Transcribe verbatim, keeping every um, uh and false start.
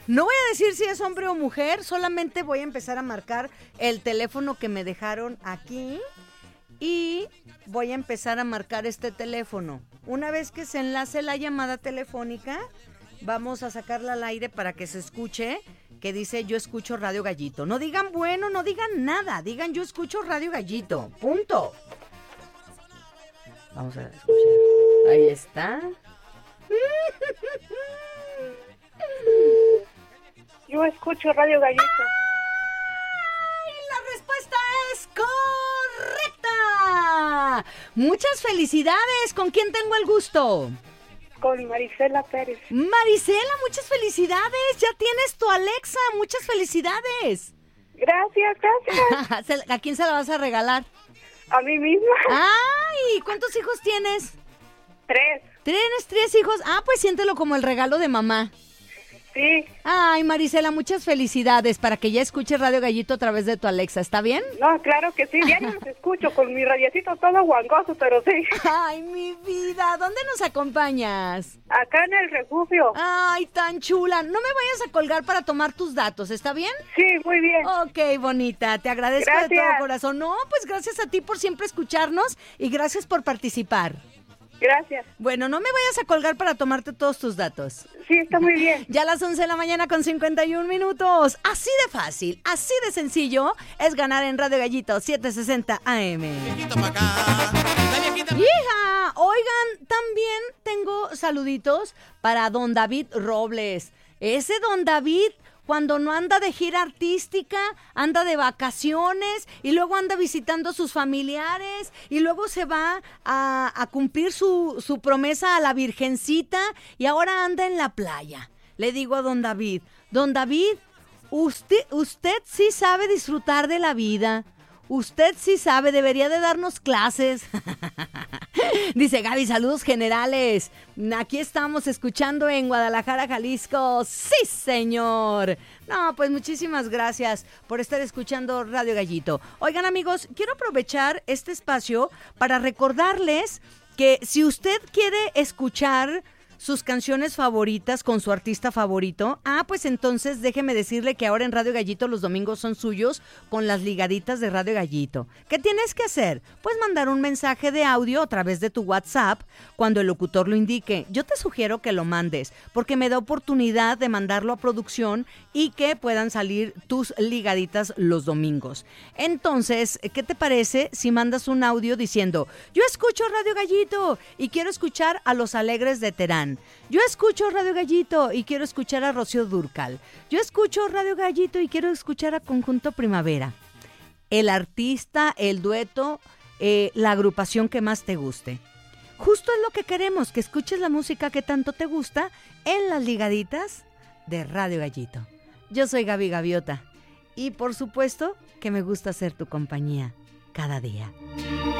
No voy a decir si es hombre o mujer, solamente voy a empezar a marcar el teléfono que me dejaron aquí y voy a empezar a marcar este teléfono. Una vez que se enlace la llamada telefónica, vamos a sacarla al aire para que se escuche que dice yo escucho Radio Gallito. No digan bueno, no digan nada, digan yo escucho Radio Gallito, punto. Vamos a escuchar. Ahí está. Yo escucho Radio Gallito. ¡Ay! La respuesta es correcta. Muchas felicidades. ¿Con quién tengo el gusto? Con Marisela Pérez. Marisela, muchas felicidades. Ya tienes tu Alexa. Muchas felicidades. Gracias, gracias. ¿A quién se la vas a regalar? A mí misma. ¡Ay! ¿Cuántos hijos tienes? Tres. ¿Tienes tres hijos? Ah, pues siéntelo como el regalo de mamá. Sí. Ay, Marisela, muchas felicidades para que ya escuches Radio Gallito a través de tu Alexa, ¿está bien? No, claro que sí, diario los escucho con mi radiecito todo guangoso, pero sí. Ay, mi vida, ¿dónde nos acompañas? Acá en el refugio. Ay, tan chula, no me vayas a colgar para tomar tus datos, ¿está bien? Sí, muy bien. Ok, bonita, te agradezco Gracias. de todo corazón. No, pues gracias a ti por siempre escucharnos y gracias por participar. Gracias. Bueno, no me vayas a colgar para tomarte todos tus datos. Sí, está muy bien. Ya a las once de la mañana con cincuenta y un minutos. Así de fácil, así de sencillo es ganar en Radio Gallito setecientos sesenta A M. ¡Hija! Oigan, también tengo saluditos para don David Robles. Ese don David, cuando no anda de gira artística, anda de vacaciones y luego anda visitando a sus familiares y luego se va a, a cumplir su, su promesa a la Virgencita y ahora anda en la playa. Le digo a don David, don David, usted, usted sí sabe disfrutar de la vida. Usted sí sabe, debería de darnos clases. Dice Gaby, saludos generales. Aquí estamos escuchando en Guadalajara, Jalisco. ¡Sí, señor! No, pues muchísimas gracias por estar escuchando Radio Gallito. Oigan, amigos, quiero aprovechar este espacio para recordarles que si usted quiere escuchar sus canciones favoritas con su artista favorito, ah, pues entonces déjeme decirle que ahora en Radio Gallito los domingos son suyos con las ligaditas de Radio Gallito. ¿Qué tienes que hacer? Pues mandar un mensaje de audio a través de tu WhatsApp cuando el locutor lo indique. Yo te sugiero que lo mandes porque me da oportunidad de mandarlo a producción y que puedan salir tus ligaditas los domingos. Entonces, ¿qué te parece si mandas un audio diciendo, yo escucho Radio Gallito y quiero escuchar a Los Alegres de Terán? Yo escucho Radio Gallito y quiero escuchar a Rocío Dúrcal. Yo escucho Radio Gallito y quiero escuchar a Conjunto Primavera. El artista, el dueto, eh, la agrupación que más te guste. Justo es lo que queremos, que escuches la música que tanto te gusta en las ligaditas de Radio Gallito. Yo soy Gaby Gaviota y por supuesto que me gusta ser tu compañía cada día.